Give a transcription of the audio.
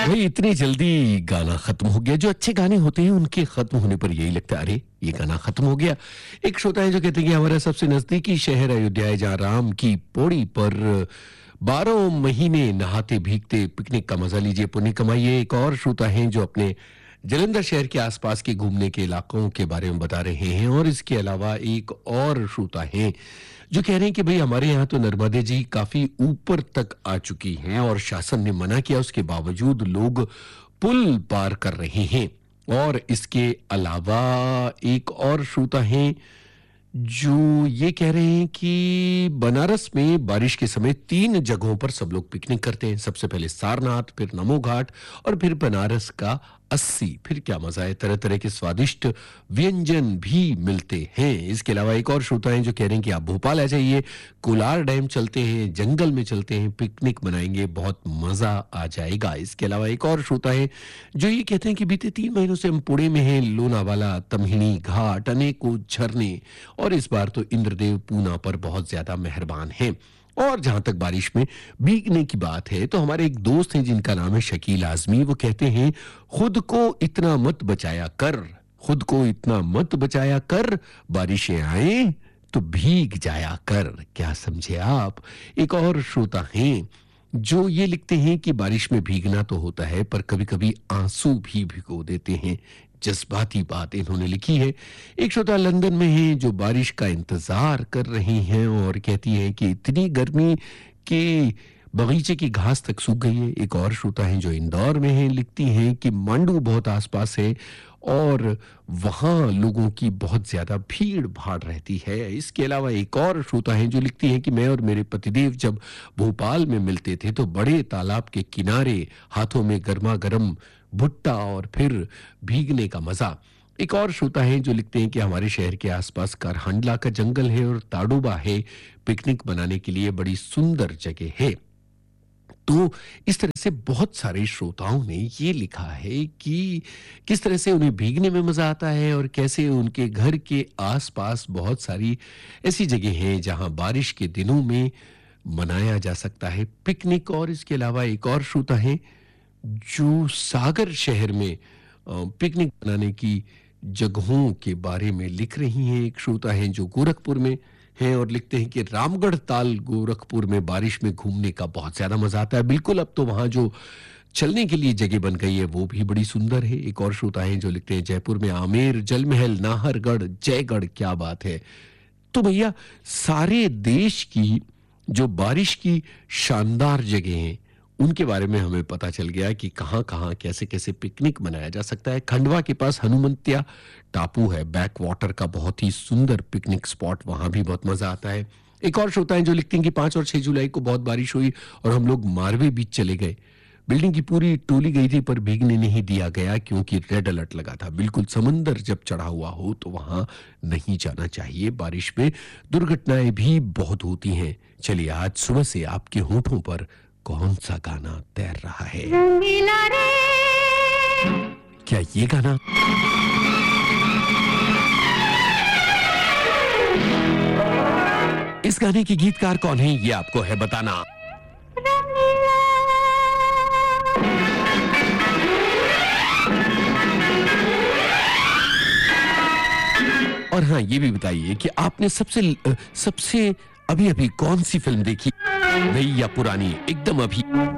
भाई इतनी जल्दी गाना खत्म हो गया। जो अच्छे गाने होते हैं उनके खत्म होने पर यही लगता है अरे ये गाना खत्म हो गया। एक श्रोता है जो कहते हैं कि हमारा सबसे नजदीकी शहर अयोध्या है जहाँ राम की पौड़ी पर 12 महीने नहाते भीगते पिकनिक का मजा लीजिए, पुण्य कमाइए। एक और श्रोता हैं जो अपने जलंधर शहर के आसपास के घूमने के इलाकों के बारे में बता रहे हैं। और इसके अलावा एक और श्रोता हैं जो कह रहे हैं कि भाई हमारे यहाँ तो नर्मदे जी काफी ऊपर तक आ चुकी हैं और शासन ने मना किया, उसके बावजूद लोग पुल पार कर रहे हैं। और इसके अलावा एक और श्रोता हैं जो ये कह रहे हैं कि बनारस में बारिश के समय 3 जगहों पर सब लोग पिकनिक करते हैं। सबसे पहले सारनाथ, फिर नमो घाट और फिर बनारस का 80। फिर क्या मजा है, तरह तरह के स्वादिष्ट व्यंजन भी मिलते हैं। इसके अलावा एक और श्रोता हैं जो कह रहे हैं कि आप भोपाल आ जाइए, कोलार डैम चलते हैं, जंगल में चलते हैं, पिकनिक मनाएंगे, बहुत मजा आ जाएगा। इसके अलावा एक और श्रोता है जो ये कहते हैं कि बीते 3 महीनों से हम पुणे में हैं, लोनावाला, तमहिणी घाट, अनेकों झरने, और इस बार तो इंद्रदेव पूना पर बहुत ज्यादा मेहरबान हैं। और जहां तक बारिश में भीगने की बात है तो हमारे एक दोस्त हैं जिनका नाम है शकील आजमी। वो कहते हैं खुद को इतना मत बचाया कर, खुद को इतना मत बचाया कर, बारिशें आए तो भीग जाया कर। क्या समझे आप। एक और श्रोता हैं जो ये लिखते हैं कि बारिश में भीगना तो होता है पर कभी-कभी आंसू भी भिगो देते हैं। जज्बाती बात इन्होंने लिखी है। एक श्रोता लंदन में है जो बारिश का इंतजार कर रही हैं और कहती है कि इतनी गर्मी कि बगीचे की घास तक सूख गई है। एक और श्रोता है जो इंदौर में है, लिखती हैं कि मांडू बहुत आसपास है और वहां लोगों की बहुत ज्यादा भीड़ भाड़ रहती है। इसके अलावा एक और श्रोता है जो लिखती है कि मैं और मेरे पतिदेव जब भोपाल में मिलते थे तो बड़े तालाब के किनारे हाथों में गर्मा गर्म भुट्टा और फिर भीगने का मजा। एक और श्रोता है जो लिखते हैं कि हमारे शहर के आसपास कारहंडला का जंगल है और ताडोबा है, पिकनिक बनाने के लिए बड़ी सुंदर जगह है। तो इस तरह से बहुत सारे श्रोताओं ने ये लिखा है कि किस तरह से उन्हें भीगने में मजा आता है और कैसे उनके घर के आसपास बहुत सारी ऐसी जगह हैं जहां बारिश के दिनों में मनाया जा सकता है पिकनिक। और इसके अलावा एक और श्रोता है जो सागर शहर में पिकनिक बनाने की जगहों के बारे में लिख रही हैं। एक श्रोता है जो गोरखपुर में हैं और लिखते हैं कि रामगढ़ ताल गोरखपुर में बारिश में घूमने का बहुत ज्यादा मजा आता है। बिल्कुल, अब तो वहां जो चलने के लिए जगह बन गई है वो भी बड़ी सुंदर है। एक और श्रोता है जो लिखते हैं जयपुर में आमेर, जलमहल, नाहरगढ़, जयगढ़, क्या बात है। तो भैया सारे देश की जो बारिश की शानदार जगह हैं उनके बारे में हमें पता चल गया कि कहां कहां कैसे कैसे पिकनिक मनाया जा सकता है। खंडवा के पास हनुमंतिया टापू है, बैक वाटर का बहुत ही सुंदर पिकनिक स्पॉट, वहां भी बहुत मजा आता है। एक और श्रोता है जो लिखते हैं कि 5 और 6 जुलाई को बहुत बारिश हुई और हम लोग मारवे बीच चले गए। बिल्डिंग की पूरी टोली गई थी पर भीगने नहीं दिया गया क्योंकि रेड अलर्ट लगा था। बिल्कुल, समंदर जब चढ़ा हुआ हो तो वहां नहीं जाना चाहिए। बारिश में दुर्घटनाएं भी बहुत होती हैं। चलिए आज सुबह से आपके होठों पर कौन सा गाना तैर रहा है? क्या ये गाना? इस गाने के गीतकार कौन है ये आपको है बताना। और हाँ, ये भी बताइए कि आपने सबसे अभी अभी कौन सी फिल्म देखी, नई या पुरानी? एकदम अभी।